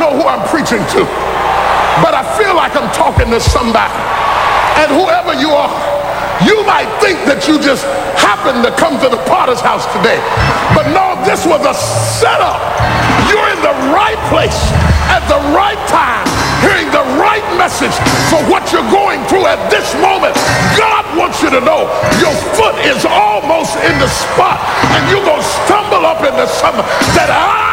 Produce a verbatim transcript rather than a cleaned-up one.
know who I'm preaching to, but I feel like I'm talking to somebody. And whoever you are, you might think that you just happened to come to the Potter's house today. But no, this was a setup. You're in the right place at the right time, hearing the right message for what you're going through at this moment. God wants you to know your foot is almost in the spot, and you're going to stumble up into something that